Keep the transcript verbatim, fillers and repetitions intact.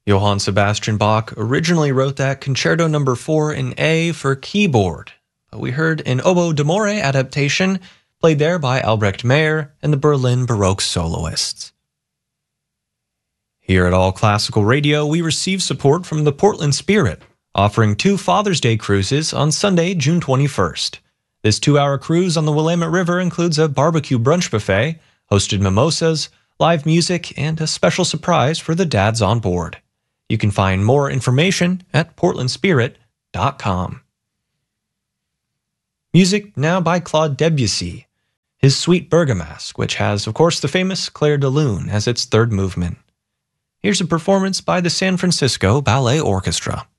Johann Sebastian Bach originally wrote that Concerto number four in A for keyboard, but we heard an oboe d'amore adaptation played there by Albrecht Meyer and the Berlin Baroque soloists. Here at All Classical Radio, we receive support from the Portland Spirit, offering two Father's Day cruises on Sunday, June twenty-first. This two-hour cruise on the Willamette River includes a barbecue brunch buffet, hosted mimosas, live music, and a special surprise for the dads on board. You can find more information at portland spirit dot com. Music now by Claude Debussy, his Suite Bergamasque, which has, of course, the famous Clair de Lune as its third movement. Here's a performance by the San Francisco Ballet Orchestra.